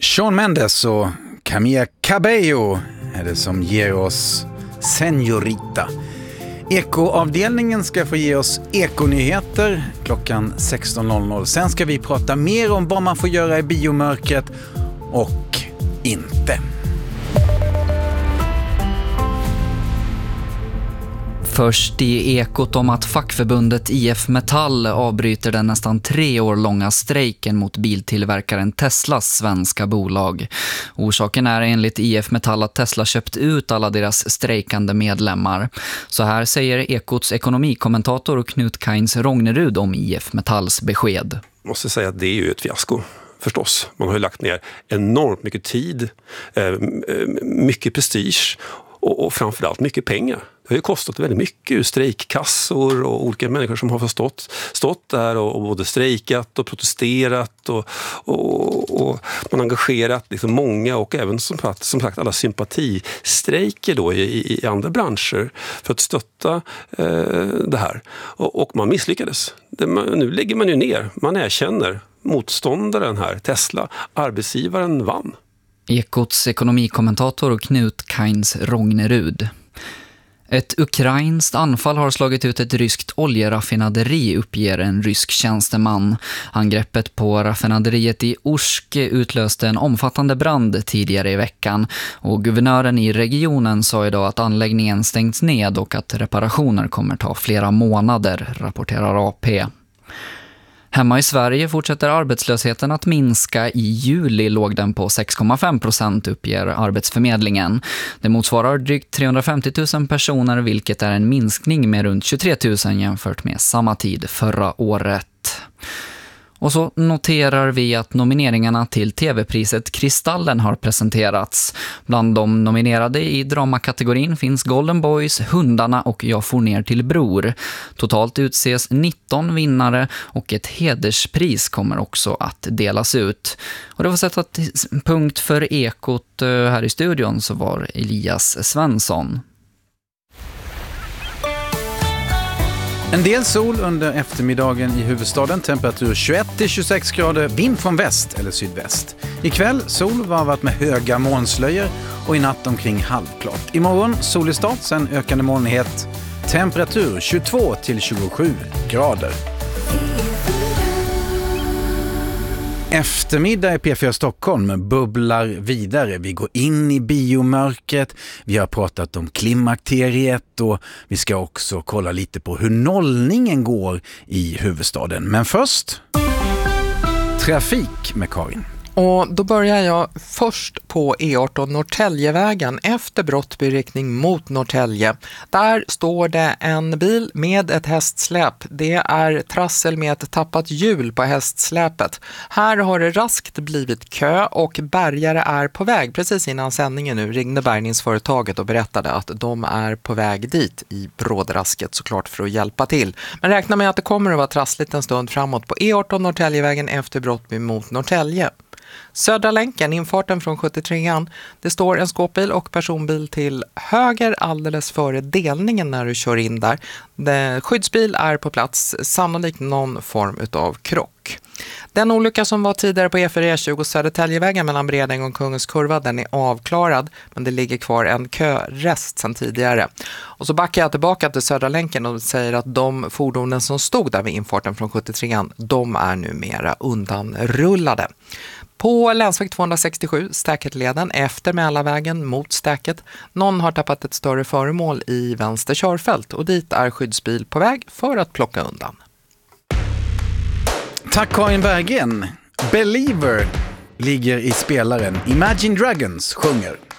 Shawn Mendes och Camila Cabello är det som ger oss Señorita. Ekoavdelningen ska få ge oss ekonyheter klockan 16.00. Sen ska vi prata mer om vad man får göra i biomörkret och inte. Först i Ekot om att fackförbundet IF Metall avbryter den nästan 3 år långa strejken mot biltillverkaren Teslas svenska bolag. Orsaken är enligt IF Metall att Tesla köpt ut alla deras strejkande medlemmar. Så här säger Ekots ekonomikommentator Knut Kains Rognerud om IF Metalls besked. Jag måste säga att det är ju ett fiasko. Förstås, man har ju lagt ner enormt mycket tid, mycket prestige och framförallt mycket pengar. Det har ju kostat väldigt mycket ur strejkkassor och olika människor som har stått där och både strejkat och protesterat och man har engagerat liksom många och även som sagt alla sympatistrejker då i andra branscher för att stötta det här. Och man misslyckades. Nu lägger man ju ner, man erkänner motståndaren här, Tesla, arbetsgivaren vann. Ekots ekonomikommentator Knut Kains Rognerud. Ett ukrainskt anfall har slagit ut ett ryskt oljeraffinaderi, uppger en rysk tjänsteman. Angreppet på raffinaderiet i Orsk utlöste en omfattande brand tidigare i veckan och guvernören i regionen sa idag att anläggningen stängts ned och att reparationer kommer ta flera månader, rapporterar AP. Hemma i Sverige fortsätter arbetslösheten att minska. I juli låg den på 6,5%, uppger Arbetsförmedlingen. Det motsvarar drygt 350 000 personer, vilket är en minskning med runt 23 000 jämfört med samma tid förra året. Och så noterar vi att nomineringarna till tv-priset Kristallen har presenterats. Bland de nominerade i dramakategorin finns Golden Boys, Hundarna och Jag får ner till bror. Totalt utses 19 vinnare och ett hederspris kommer också att delas ut. Och det var sätta punkt för Ekot. Här i studion så var Elias Svensson. En del sol under eftermiddagen i huvudstaden, temperatur 21-26 grader, vind från väst eller sydväst. Ikväll sol varvat med höga molnslöjor och i natt omkring halvklart. Imorgon sol i start, sen ökande molnighet, temperatur 22-27 grader. Eftermiddag i P4 Stockholm bubblar vidare. Vi går in i biomörkret. Vi har pratat om klimakteriet och vi ska också kolla lite på hur nollningen går i huvudstaden. Men först, trafik med Karin. Och då börjar jag först på E18 Norrtäljevägen efter Brottby riktning mot Norrtälje. Där står det en bil med ett hästsläp. Det är trassel med ett tappat hjul på hästsläpet. Här har det raskt blivit kö och bärgare är på väg. Precis innan sändningen nu ringde bärgningsföretaget och berättade att de är på väg dit i brådrasket såklart för att hjälpa till. Men räkna med att det kommer att vara trassligt en stund framåt på E18 Norrtäljevägen efter Brottby mot Norrtälje. Södra länken, infarten från 73an. Det står en skåpbil och personbil till höger alldeles före delningen när du kör in där. Skyddsbil är på plats, sannolikt någon form av krock. Den olycka som var tidigare på E4-E20 Södertäljevägen mellan Bredäng och Kungens kurva, den är avklarad, men det ligger kvar en körest sedan tidigare. Och så backar jag tillbaka till Södra länken och säger att de fordonen som stod där vid infarten från 73an, de är numera undanrullade. På länsväg 267, Stäketleden, efter Mälarvägen mot Stäket. Någon har tappat ett större föremål i vänster körfält och dit är skyddsbil på väg för att plocka undan. Tack Karin Bergen. Believer ligger i spelaren. Imagine Dragons sjunger.